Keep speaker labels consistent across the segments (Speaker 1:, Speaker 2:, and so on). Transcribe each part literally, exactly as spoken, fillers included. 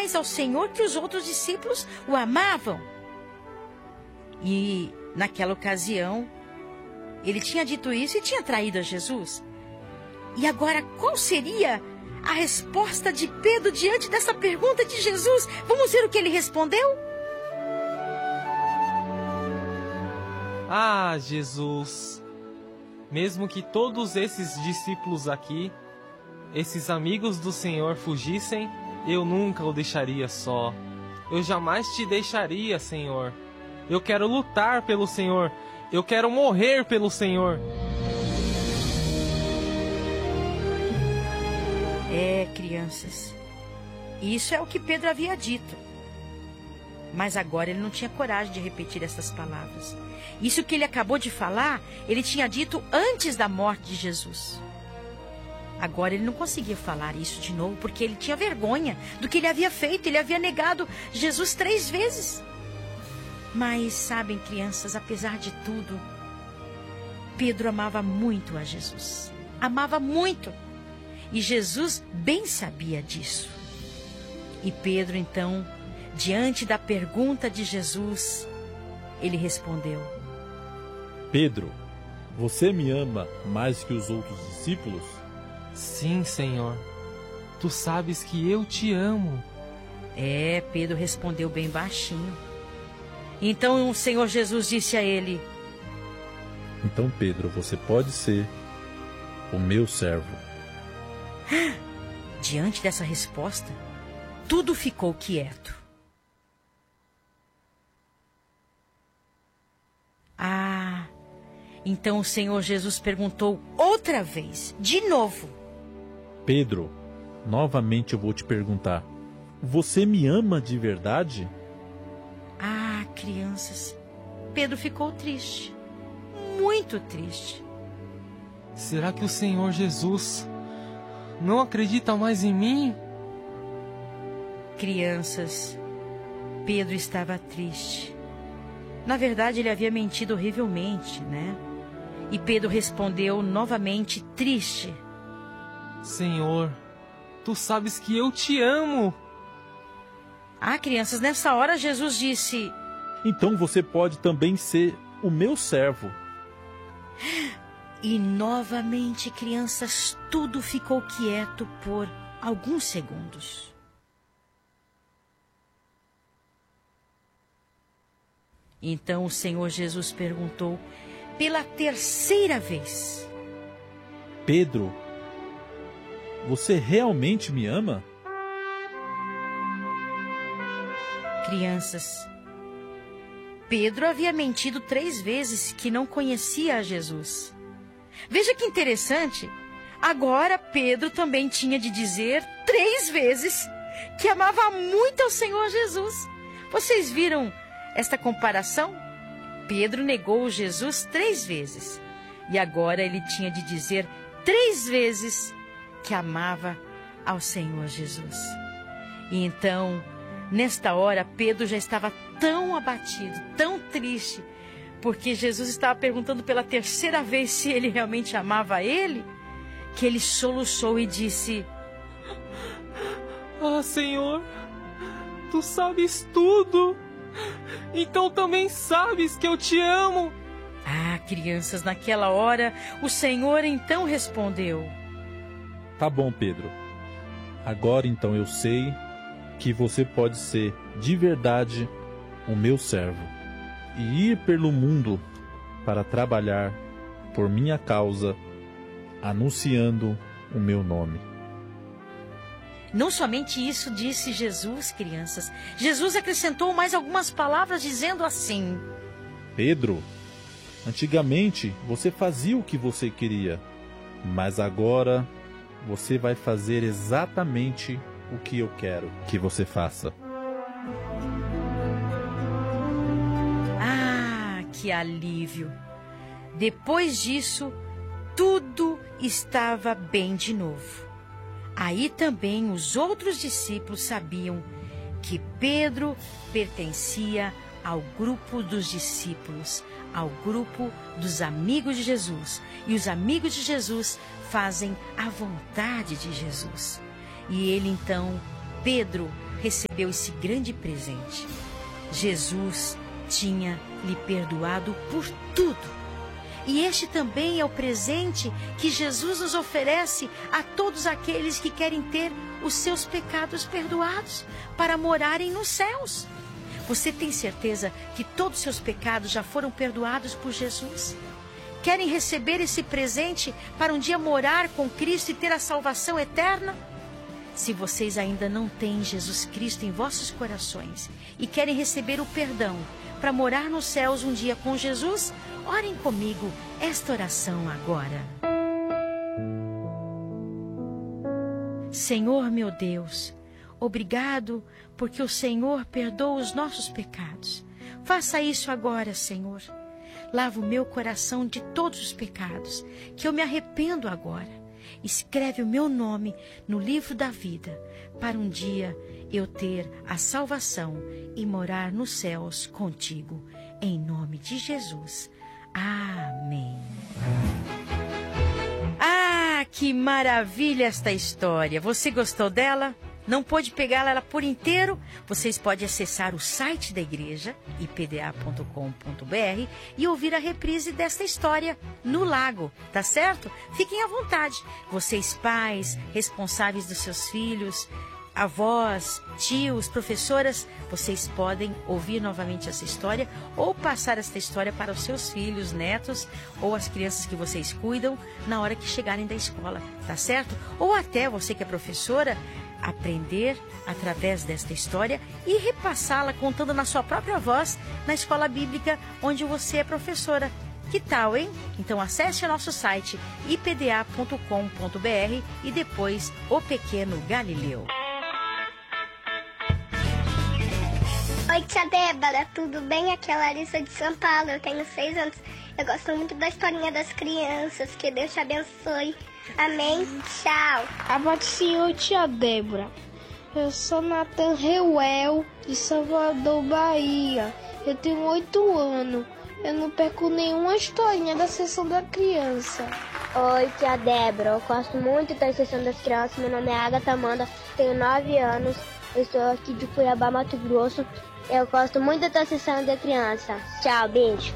Speaker 1: mais ao Senhor que os outros discípulos o amavam. E naquela ocasião, ele tinha dito isso e tinha traído a Jesus. E agora, qual seria a resposta de Pedro diante dessa pergunta de Jesus? Vamos ver o que ele respondeu?
Speaker 2: Ah, Jesus, mesmo que todos esses discípulos aqui, esses amigos do Senhor fugissem, eu nunca o deixaria só. Eu jamais te deixaria, Senhor. Eu quero lutar pelo Senhor. Eu quero morrer pelo Senhor.
Speaker 1: É, crianças, isso é o que Pedro havia dito. Mas agora ele não tinha coragem de repetir essas palavras. Isso que ele acabou de falar, ele tinha dito antes da morte de Jesus. Agora ele não conseguia falar isso de novo, porque ele tinha vergonha do que ele havia feito. Ele havia negado Jesus três vezes. Mas, sabem, crianças, apesar de tudo, Pedro amava muito a Jesus. Amava muito. E Jesus bem sabia disso. E Pedro, então, diante da pergunta de Jesus, ele respondeu:
Speaker 3: Pedro, você me ama mais que os outros discípulos?
Speaker 2: Sim, Senhor. Tu sabes que eu te amo.
Speaker 1: É, Pedro respondeu bem baixinho. Então o Senhor Jesus disse a ele:
Speaker 3: Então, Pedro, você pode ser o meu servo.
Speaker 1: Diante dessa resposta, tudo ficou quieto. Ah, então o Senhor Jesus perguntou outra vez, de novo:
Speaker 3: Pedro, novamente eu vou te perguntar, você me ama de verdade?
Speaker 1: Ah, crianças, Pedro ficou triste, muito triste.
Speaker 2: Será que o Senhor Jesus não acredita mais em mim?
Speaker 1: Crianças, Pedro estava triste. Na verdade, ele havia mentido horrivelmente, né? E Pedro respondeu novamente triste:
Speaker 2: Senhor, tu sabes que eu te amo.
Speaker 1: Ah, crianças, nessa hora Jesus disse:
Speaker 3: Então você pode também ser o meu servo.
Speaker 1: E novamente, crianças, tudo ficou quieto por alguns segundos. Então o Senhor Jesus perguntou pela terceira vez:
Speaker 3: Pedro, você realmente me ama?
Speaker 1: Crianças, Pedro havia mentido três vezes que não conhecia a Jesus. Veja que interessante. Agora Pedro também tinha de dizer três vezes que amava muito ao Senhor Jesus. Vocês viram esta comparação? Pedro negou Jesus três vezes. E agora ele tinha de dizer três vezes que amava ao Senhor Jesus. E então, nesta hora, Pedro já estava tão abatido, tão triste, porque Jesus estava perguntando pela terceira vez se ele realmente amava a ele, que ele soluçou e disse:
Speaker 2: Ah, Senhor, tu sabes tudo. Então também sabes que eu te amo.
Speaker 1: Ah, crianças, naquela hora, o Senhor então respondeu:
Speaker 3: Tá bom, Pedro. Agora então eu sei que você pode ser de verdade o meu servo e ir pelo mundo para trabalhar por minha causa, anunciando o meu nome.
Speaker 1: Não somente isso disse Jesus, crianças. Jesus acrescentou mais algumas palavras dizendo assim:
Speaker 3: Pedro, antigamente você fazia o que você queria, mas agora você vai fazer exatamente o que eu quero que você faça.
Speaker 1: Ah, que alívio! Depois disso, tudo estava bem de novo. Aí também os outros discípulos sabiam que Pedro pertencia ao grupo dos discípulos, ao grupo dos amigos de Jesus. E os amigos de Jesus fazem a vontade de Jesus. E ele então, Pedro, recebeu esse grande presente. Jesus tinha lhe perdoado por tudo. E este também é o presente que Jesus nos oferece a todos aqueles que querem ter os seus pecados perdoados para morarem nos céus. Você tem certeza que todos os seus pecados já foram perdoados por Jesus? Querem receber esse presente para um dia morar com Cristo e ter a salvação eterna? Se vocês ainda não têm Jesus Cristo em vossos corações e querem receber o perdão para morar nos céus um dia com Jesus, orem comigo esta oração agora. Senhor meu Deus, obrigado porque o Senhor perdoa os nossos pecados. Faça isso agora, Senhor. Lava o meu coração de todos os pecados, que eu me arrependo agora. Escreve o meu nome no livro da vida, para um dia eu ter a salvação e morar nos céus contigo. Em nome de Jesus. Amém. Ah, que maravilha esta história! Você gostou dela? Não pôde pegá-la por inteiro? Vocês podem acessar o site da igreja, i p d a ponto com ponto b r, e ouvir a reprise desta história no lago, tá certo? Fiquem à vontade. Vocês pais, responsáveis dos seus filhos, avós, tios, professoras, vocês podem ouvir novamente essa história ou passar esta história para os seus filhos, netos ou as crianças que vocês cuidam na hora que chegarem da escola, tá certo? Ou até você que é professora, aprender através desta história e repassá-la contando na sua própria voz na escola bíblica onde você é professora. Que tal, hein? Então acesse o nosso site i p d a ponto com ponto b r e depois O Pequeno Galileu.
Speaker 4: Oi, tia Débora, tudo bem? Aqui é a Larissa de São Paulo, eu tenho seis anos. Eu gosto muito da historinha das crianças, que Deus te abençoe. Amém, tchau.
Speaker 5: A paz do Senhor, tia Débora. Eu sou Nathan Reuel, de Salvador, Bahia. Eu tenho oito anos. Eu não perco nenhuma historinha da Sessão da Criança.
Speaker 6: Oi, tia Débora, eu gosto muito da Sessão das Crianças. Meu nome é Agatha Amanda, tenho nove anos. Eu estou aqui de Cuiabá, Mato Grosso. Eu gosto muito da Sessão da Criança. Tchau, beijo.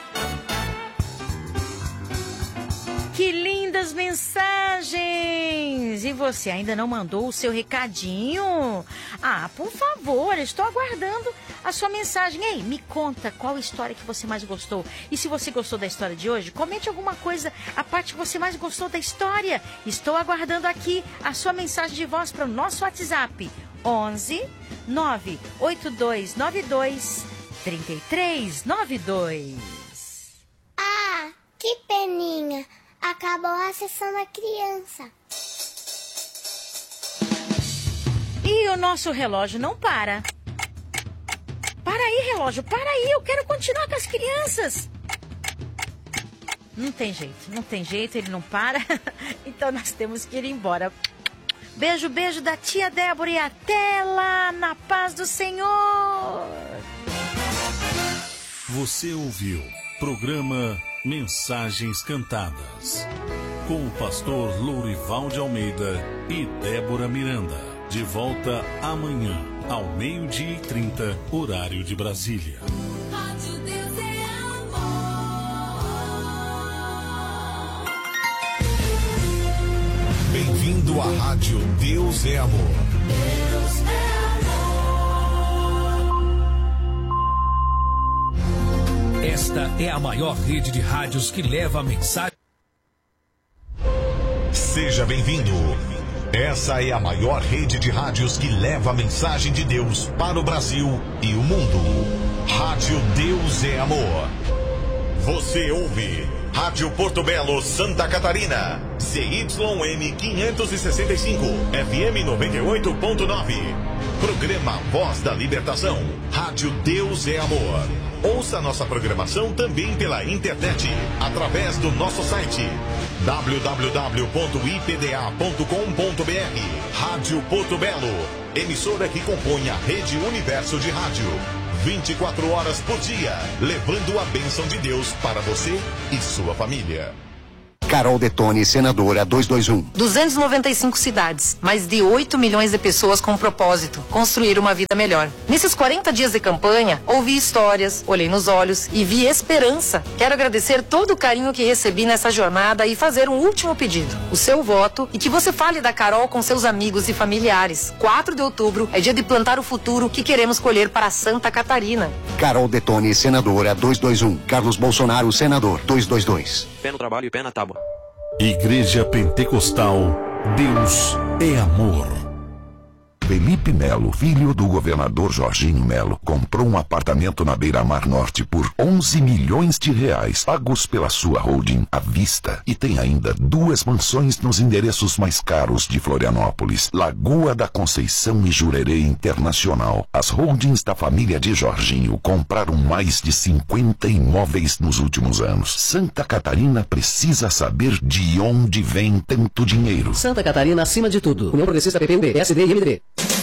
Speaker 1: Que lindas mensagens! E você ainda não mandou o seu recadinho? Ah, por favor, estou aguardando a sua mensagem. Ei, me conta qual história que você mais gostou. E se você gostou da história de hoje, comente alguma coisa, a parte que você mais gostou da história. Estou aguardando aqui a sua mensagem de voz para o nosso WhatsApp. onze nove oito dois nove dois três três nove dois.
Speaker 4: Ah, que peninha! Acabou a sessão da criança.
Speaker 1: E o nosso relógio não para. Para aí, relógio, para aí, eu quero continuar com as crianças. Não tem jeito, não tem jeito, ele não para. Então nós temos que ir embora. Beijo, beijo da tia Débora e até lá, na paz do Senhor.
Speaker 7: Você ouviu programa Mensagens Cantadas com o pastor Lourival de Almeida e Débora Miranda. De volta amanhã, ao meio-dia e trinta, horário de Brasília.
Speaker 8: Rádio Deus é amor.
Speaker 7: Bem-vindo à Rádio Deus é Amor.
Speaker 8: Deus é amor.
Speaker 9: Esta é a maior rede de rádios que leva a mensagem.
Speaker 7: Seja bem-vindo. Essa é a maior rede de rádios que leva a mensagem de Deus para o Brasil e o mundo. Rádio Deus é Amor. Você ouve Rádio Porto Belo, Santa Catarina. C Y M quinhentos e sessenta e cinco, F M noventa e oito ponto nove. Programa Voz da Libertação. Rádio Deus é Amor. Ouça nossa programação também pela internet, através do nosso site w w w ponto i p d a ponto com ponto b r. Rádio Porto Belo, emissora que compõe a Rede Universo de Rádio. vinte e quatro horas por dia, levando a bênção de Deus para você e sua família.
Speaker 10: Carol Detone, senadora dois dois um.
Speaker 11: duzentas e noventa e cinco cidades, mais de oito milhões de pessoas com um propósito, construir uma vida melhor. Nesses quarenta dias de campanha, ouvi histórias, olhei nos olhos e vi esperança. Quero agradecer todo o carinho que recebi nessa jornada e fazer um último pedido. O seu voto e que você fale da Carol com seus amigos e familiares. quatro de outubro é dia de plantar o futuro que queremos colher para Santa Catarina.
Speaker 10: Carol Detone, senadora dois dois um. Carlos Bolsonaro, senador dois dois dois.
Speaker 12: Pé no trabalho e pé na tábua.
Speaker 7: Igreja Pentecostal, Deus é amor. Felipe Melo, filho do governador Jorginho Melo, comprou um apartamento na Beira-Mar Norte por onze milhões de reais, pagos pela sua holding à vista. E tem ainda duas mansões nos endereços mais caros de Florianópolis, Lagoa da Conceição e Jurerê Internacional. As holdings da família de Jorginho compraram mais de cinquenta imóveis nos últimos anos. Santa Catarina precisa saber de onde vem tanto dinheiro.
Speaker 13: Santa Catarina acima de tudo. União Progressista, P P U B, P S D e M D B.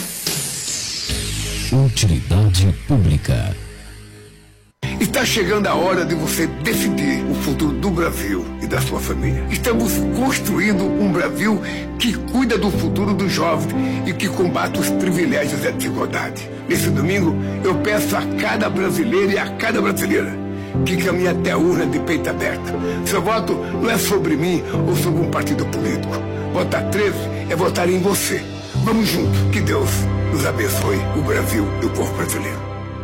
Speaker 9: Utilidade pública.
Speaker 14: Está chegando a hora de você decidir o futuro do Brasil e da sua família. Estamos construindo um Brasil que cuida do futuro dos jovens e que combate os privilégios e a desigualdade. Nesse domingo, eu peço a cada brasileiro e a cada brasileira que caminhe até a urna de peito aberto. Seu voto não é sobre mim ou sobre um partido político. Votar treze é votar em você. Vamos juntos. Que Deus nos abençoe, o Brasil e o povo brasileiro.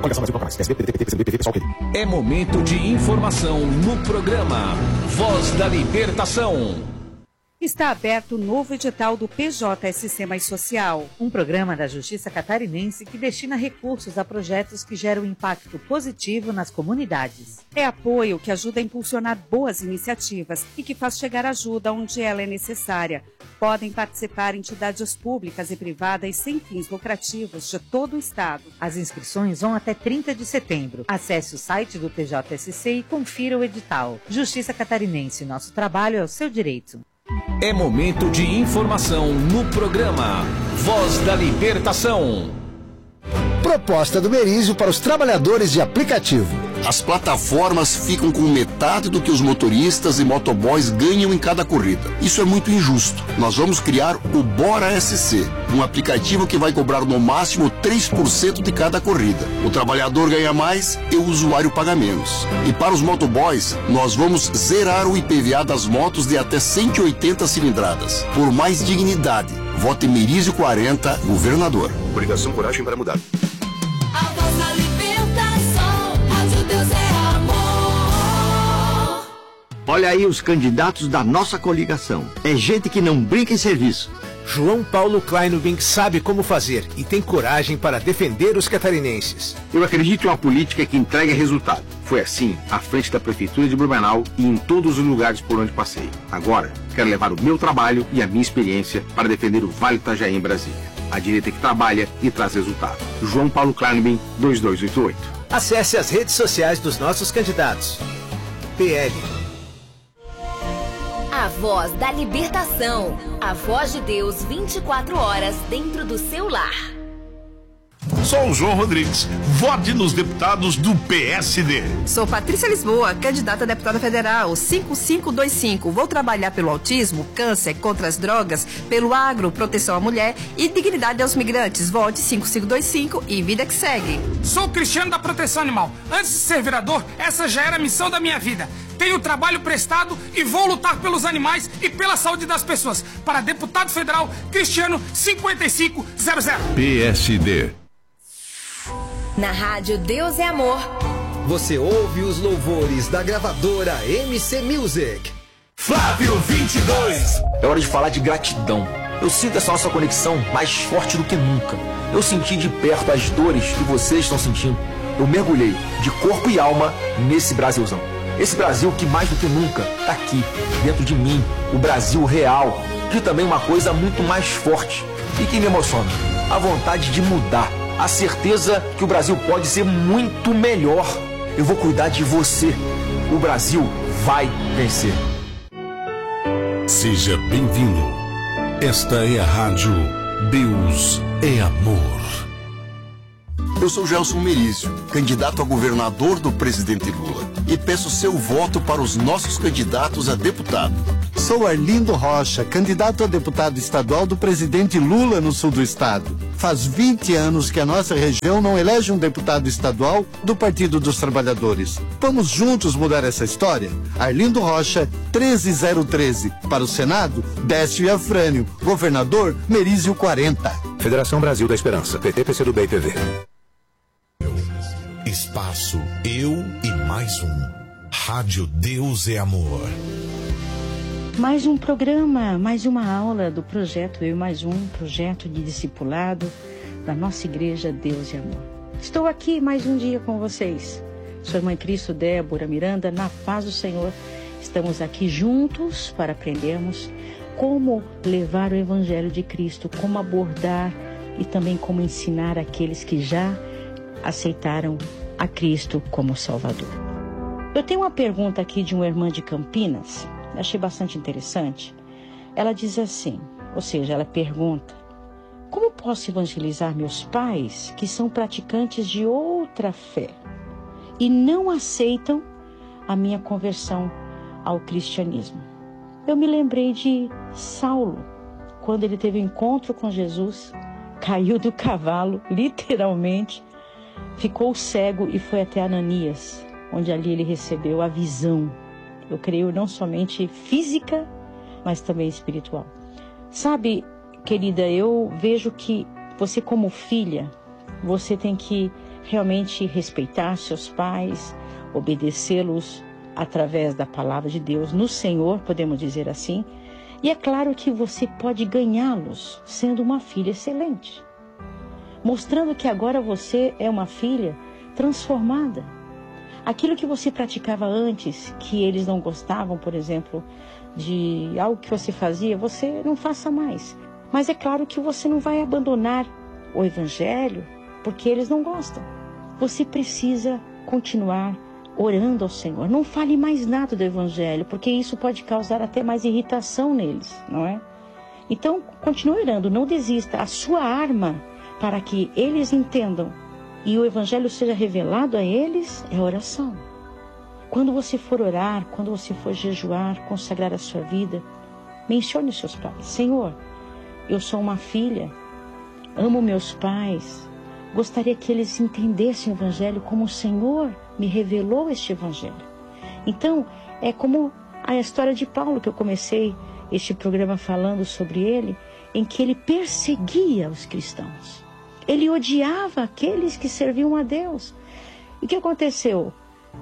Speaker 9: É momento de informação no programa Voz da Libertação.
Speaker 15: Está aberto o novo edital do P J S C Mais Social, um programa da Justiça Catarinense que destina recursos a projetos que geram impacto positivo nas comunidades. É apoio que ajuda a impulsionar boas iniciativas e que faz chegar ajuda onde ela é necessária. Podem participar entidades públicas e privadas sem fins lucrativos de todo o estado.
Speaker 1: As inscrições vão até trinta de setembro. Acesse o site do P J S C e confira o edital. Justiça Catarinense, nosso trabalho é o seu direito.
Speaker 9: É momento de informação no programa Voz da Libertação.
Speaker 16: Proposta do Merizio para os trabalhadores de aplicativo.
Speaker 17: As plataformas ficam com metade do que os motoristas e motoboys ganham em cada corrida. Isso é muito injusto. Nós vamos criar o Bora S C, um aplicativo que vai cobrar no máximo três por cento de cada corrida. O trabalhador ganha mais e o usuário paga menos. E para os motoboys, nós vamos zerar o I P V A das motos de até cento e oitenta cilindradas. Por mais dignidade, vote Merizio quarenta, governador.
Speaker 18: Coligação Coragem para Mudar.
Speaker 8: A voz da libertação, Rádio Deus é amor.
Speaker 19: Olha aí os candidatos da nossa coligação. É gente que não brinca em serviço.
Speaker 20: João Paulo Kleinubing sabe como fazer e tem coragem para defender os catarinenses.
Speaker 19: Eu acredito em uma política que entrega resultado. Foi assim à frente da Prefeitura de Blumenau e em todos os lugares por onde passei. Agora, quero levar o meu trabalho e a minha experiência para defender o Vale do Itajaí em Brasília. A direita que trabalha e traz resultado. João Paulo Kleinubing, dois dois oito oito.
Speaker 20: Acesse as redes sociais dos nossos candidatos. P L.
Speaker 21: A Voz da Libertação. A voz de Deus vinte e quatro horas dentro do seu lar.
Speaker 7: Sou o João Rodrigues. Vote nos deputados do P S D.
Speaker 22: Sou Patrícia Lisboa, candidata a deputada federal, cinco cinco dois cinco. Vou trabalhar pelo autismo, câncer, contra as drogas, pelo agro, proteção à mulher e dignidade aos migrantes. Vote cinco cinco dois cinco e vida que segue.
Speaker 23: Sou Cristiano da Proteção Animal. Antes de ser vereador, essa já era a missão da minha vida. Tenho trabalho prestado e vou lutar pelos animais e pela saúde das pessoas. Para deputado federal, Cristiano cinquenta e cinco zero zero.
Speaker 7: P S D.
Speaker 21: Na rádio Deus é Amor.
Speaker 24: Você ouve os louvores da gravadora M C Music.
Speaker 7: Flávio vinte e dois.
Speaker 12: É hora de falar de gratidão. Eu sinto essa nossa conexão mais forte do que nunca. Eu senti de perto as dores que vocês estão sentindo. Eu mergulhei de corpo e alma nesse Brasilzão. Esse Brasil que mais do que nunca está aqui, dentro de mim, o Brasil real, que também é uma coisa muito mais forte e que me emociona, a vontade de mudar, a certeza que o Brasil pode ser muito melhor. Eu vou cuidar de você, o Brasil vai vencer.
Speaker 7: Seja bem-vindo. Esta é a rádio Deus é Amor.
Speaker 17: Eu sou Gelson Merizio, candidato a governador do presidente Lula, e peço seu voto para os nossos candidatos a deputado.
Speaker 2: Sou Arlindo Rocha, candidato a deputado estadual do presidente Lula no sul do estado. Faz vinte anos que a nossa região não elege um deputado estadual do Partido dos Trabalhadores. Vamos juntos mudar essa história? Arlindo Rocha, treze zero treze. Para o Senado, Décio Afrânio. Governador, Merizio quarenta.
Speaker 20: Federação Brasil da Esperança, P T, P C do B e P V.
Speaker 7: Espaço Eu e Mais Um. Rádio Deus é Amor.
Speaker 1: Mais um programa, mais uma aula do projeto Eu e Mais Um, projeto de discipulado da nossa igreja Deus e Amor. Estou aqui mais um dia com vocês. Sua irmã em Cristo, Débora Miranda, na paz do Senhor. Estamos aqui juntos para aprendermos como levar o Evangelho de Cristo, como abordar e também como ensinar aqueles que já aceitaram a Cristo como Salvador. Eu tenho uma pergunta aqui de uma irmã de Campinas, achei bastante interessante. Ela diz assim, ou seja, ela pergunta: como posso evangelizar meus pais que são praticantes de outra fé e não aceitam a minha conversão ao cristianismo? Eu me lembrei de Saulo, quando ele teve um encontro com Jesus, caiu do cavalo, literalmente, ficou cego e foi até Ananias, onde ali ele recebeu a visão. Eu creio não somente física, mas também espiritual. Sabe, querida, eu vejo que você como filha, você tem que realmente respeitar seus pais, obedecê-los através da palavra de Deus, no Senhor, podemos dizer assim. E é claro que você pode ganhá-los sendo uma filha excelente, mostrando que agora você é uma filha transformada. Aquilo que você praticava antes, que eles não gostavam, por exemplo, de algo que você fazia, você não faça mais. Mas é claro que você não vai abandonar o Evangelho, porque eles não gostam. Você precisa continuar orando ao Senhor. Não fale mais nada do Evangelho, porque isso pode causar até mais irritação neles, não é? Então, continue orando, não desista. A sua arma para que eles entendam e o Evangelho seja revelado a eles é a oração. Quando você for orar, quando você for jejuar, consagrar a sua vida, mencione os seus pais. Senhor, eu sou uma filha, amo meus pais, gostaria que eles entendessem o Evangelho como o Senhor me revelou este Evangelho. Então, é como a história de Paulo, que eu comecei este programa falando sobre ele, em que ele perseguia os cristãos. Ele odiava aqueles que serviam a Deus. E o que aconteceu?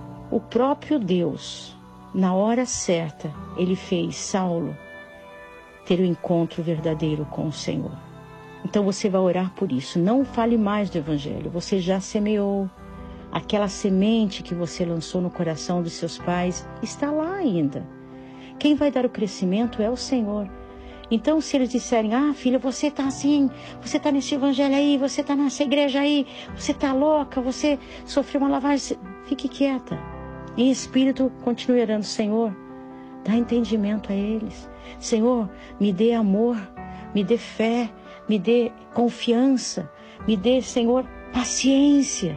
Speaker 1: O próprio Deus, na hora certa, ele fez Saulo ter o um encontro verdadeiro com o Senhor. Então você vai orar por isso. Não fale mais do Evangelho. Você já semeou. Aquela semente que você lançou no coração dos seus pais está lá ainda. Quem vai dar o crescimento é o Senhor. Então, se eles disserem: ah, filha, você está assim, você está nesse Evangelho aí, você está nessa igreja aí, você está louca, você sofreu uma lavagem, fique quieta. Em espírito, continue orando: Senhor, dá entendimento a eles. Senhor, me dê amor, me dê fé, me dê confiança, me dê, Senhor, paciência.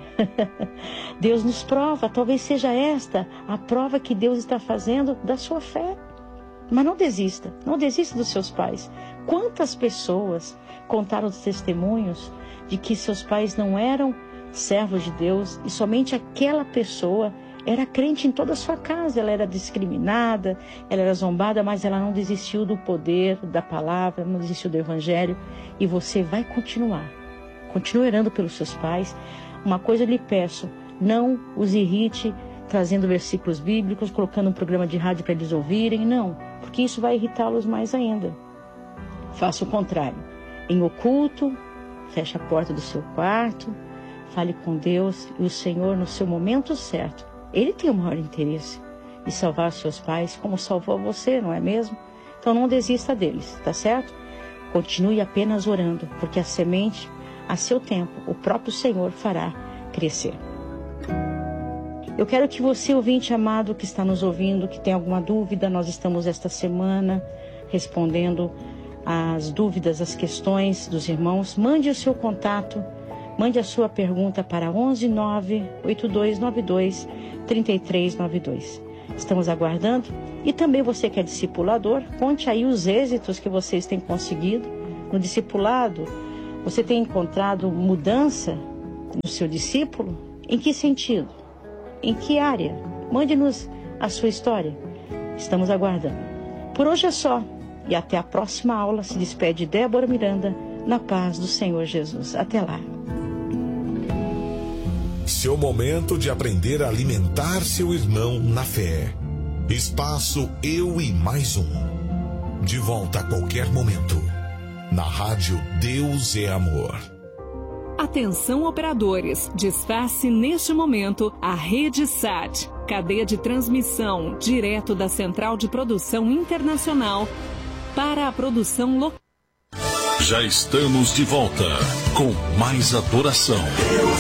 Speaker 1: Deus nos prova, talvez seja esta a prova que Deus está fazendo da sua fé. Mas não desista, não desista dos seus pais. Quantas pessoas contaram os testemunhos de que seus pais não eram servos de Deus e somente aquela pessoa era crente em toda a sua casa. Ela era discriminada, ela era zombada, mas ela não desistiu do poder da palavra, não desistiu do Evangelho. E você vai continuar. Continue orando pelos seus pais. Uma coisa eu lhe peço: não os irrite trazendo versículos bíblicos, colocando um programa de rádio para eles ouvirem. Não, porque isso vai irritá-los mais ainda. Faça o contrário. Em oculto, feche a porta do seu quarto, fale com Deus e o Senhor no seu momento certo. Ele tem o maior interesse de salvar seus pais como salvou você, não é mesmo? Então não desista deles, tá certo? Continue apenas orando, porque a semente, a seu tempo, o próprio Senhor fará crescer. Eu quero que você, ouvinte amado que está nos ouvindo, que tem alguma dúvida, nós estamos esta semana respondendo às dúvidas, às questões dos irmãos. Mande o seu contato,
Speaker 3: Mande a sua pergunta para onze nove oito dois nove dois três três nove dois. Estamos aguardando. E também você que é discipulador, conte aí os êxitos que vocês têm conseguido no discipulado. Você tem encontrado mudança no seu discípulo? Em que sentido? Em que área? Mande-nos a sua história. Estamos aguardando. Por hoje é só. E até a próxima aula. Se despede Débora Miranda, na paz do Senhor Jesus. Até lá.
Speaker 7: Seu momento de aprender a alimentar seu irmão na fé. Espaço Eu e Mais Um. De volta a qualquer momento. Na rádio Deus é Amor.
Speaker 5: Atenção operadores, desface neste momento a Rede Sat, cadeia de transmissão direto da Central de Produção Internacional para a produção local.
Speaker 6: Já estamos de volta com mais adoração.